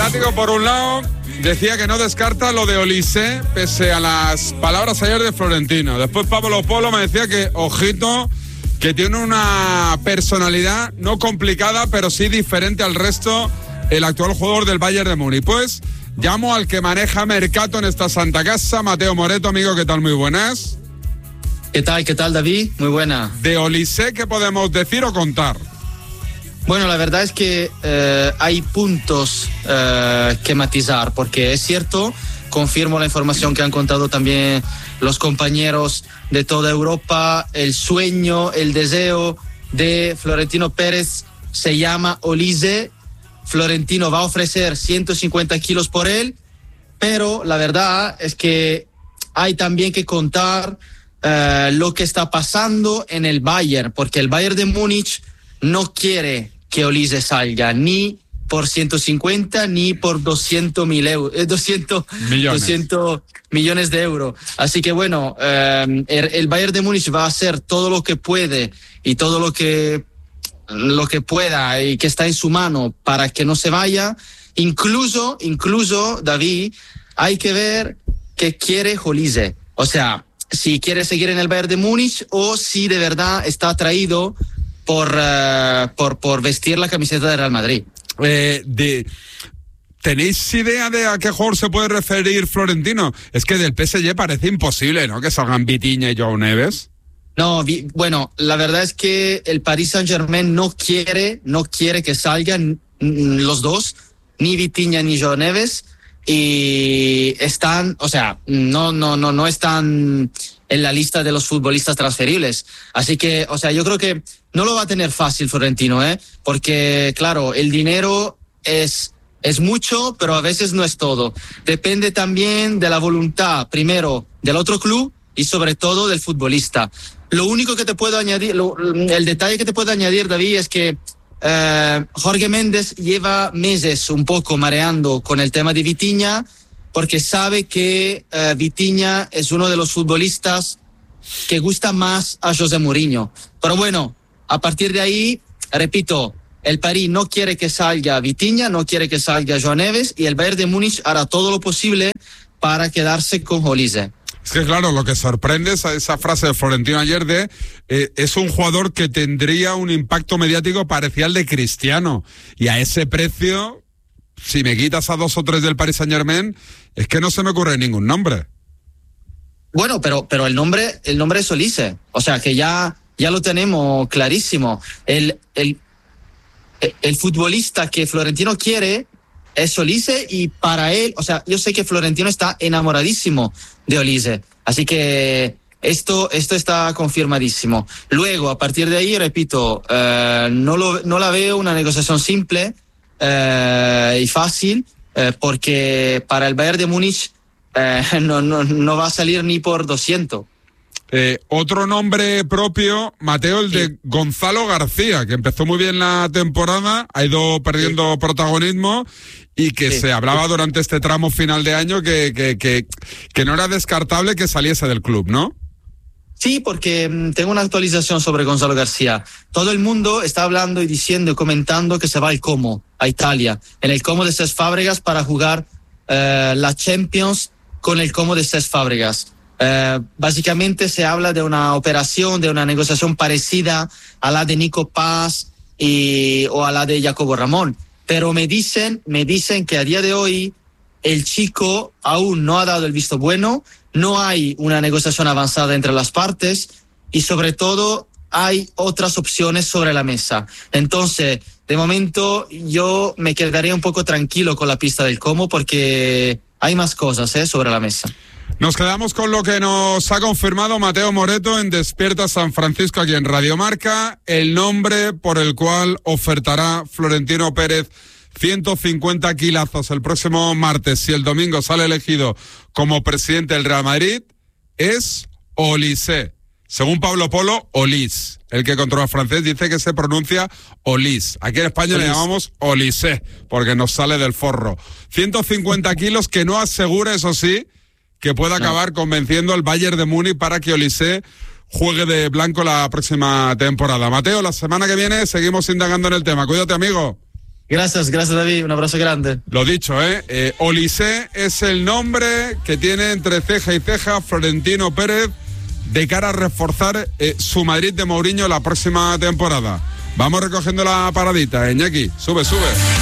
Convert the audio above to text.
Fanático, por un lado, decía que no descarta lo de Olise, pese a las palabras ayer de Florentino. Después Pablo Polo me decía que, ojito, que tiene una personalidad no complicada, pero sí diferente al resto, el actual jugador del Bayern de Múnich. Pues llamo al que maneja Mercato en esta santa casa, Mateo Moreto. Amigo, ¿qué tal? Muy buenas. ¿Qué tal, David? Muy buena. De Olise, ¿qué podemos decir o contar? Bueno, la verdad es que hay puntos que matizar, porque es cierto, confirmo la información que han contado también los compañeros de toda Europa, el sueño, el deseo de Florentino Pérez se llama Olise. Florentino va a ofrecer 150 kilos por él, pero la verdad es que hay también que contar lo que está pasando en el Bayern, porque el Bayern de Múnich no quiere que Olise salga ni por 150 ni por 200 millones de euros. Así que bueno, el Bayern de Múnich va a hacer todo lo que puede y todo lo que pueda y que está en su mano para que no se vaya. Incluso, David, hay que ver qué quiere Olise. O sea, si quiere seguir en el Bayern de Múnich o si de verdad está atraído por vestir la camiseta de Real Madrid. ¿Tenéis idea de a qué jugador se puede referir Florentino? Es que del PSG parece imposible, ¿no?, que salgan Vitinha y Joao Neves. No, bueno, la verdad es que el Paris Saint-Germain no quiere que salgan los dos, ni Vitinha ni Joao Neves, y están, o sea, no están en la lista de los futbolistas transferibles. Así que, o sea, yo creo que no lo va a tener fácil Florentino, porque, claro, el dinero es mucho, pero a veces no es todo. Depende también de la voluntad, primero, del otro club y sobre todo del futbolista. Lo único que te puedo añadir, el detalle que te puedo añadir, David, es que Jorge Méndez lleva meses un poco mareando con el tema de Vitinha, porque sabe que Vitinha es uno de los futbolistas que gusta más a José Mourinho. Pero bueno, a partir de ahí, repito, el París no quiere que salga Vitinha, no quiere que salga Joao Neves, y el Bayern de Múnich hará todo lo posible para quedarse con Olise. Es que claro, lo que sorprende es esa frase de Florentino ayer de es un jugador que tendría un impacto mediático parecido al de Cristiano, y a ese precio, si me quitas a 2 o 3 del Paris Saint-Germain, es que no se me ocurre ningún nombre. Bueno, pero el nombre es Olise, o sea que ya lo tenemos clarísimo. El futbolista que Florentino quiere es Olise, y para él, o sea, yo sé que Florentino está enamoradísimo de Olise, así que esto está confirmadísimo. Luego, a partir de ahí, repito, no la veo una negociación simple y fácil, porque para el Bayern de Múnich no va a salir ni por 200. Otro nombre propio, Mateo, el de Gonzalo García, que empezó muy bien la temporada, ha ido perdiendo protagonismo, y que se hablaba durante este tramo final de año que no era descartable que saliese del club, ¿no? Sí, porque tengo una actualización sobre Gonzalo García. Todo el mundo está hablando y diciendo y comentando que se va al Como, a Italia, en el Como de Cesc Fábregas, para jugar la Champions con el Como de Cesc Fábregas. Básicamente se habla de una operación, de una negociación parecida a la de Nico Paz o a la de Jacobo Ramón, pero me dicen que a día de hoy el chico aún no ha dado el visto bueno, no hay una negociación avanzada entre las partes, y sobre todo hay otras opciones sobre la mesa. Entonces, de momento yo me quedaría un poco tranquilo con la pista del Como, porque hay más cosas sobre la mesa. Nos quedamos con lo que nos ha confirmado Mateo Moreto en Despierta San Francisco, aquí en Radio Marca, el nombre por el cual ofertará Florentino Pérez 150 kilazos el próximo martes, si el domingo sale elegido como presidente del Real Madrid, es Olise. Según Pablo Polo, Olis. El que controla francés dice que se pronuncia Olis. Aquí en España le llamamos Olise, porque nos sale del forro. 150 kilos que no asegura, eso sí, que pueda acabar convenciendo al Bayern de Múnich para que Olise juegue de blanco la próxima temporada. Mateo, la semana que viene seguimos indagando en el tema. Cuídate, amigo. Gracias David, un abrazo grande. Lo dicho, Olise es el nombre que tiene entre ceja y ceja Florentino Pérez de cara a reforzar su Madrid de Mourinho la próxima temporada. Vamos recogiendo la paradita, Iñaki, sube.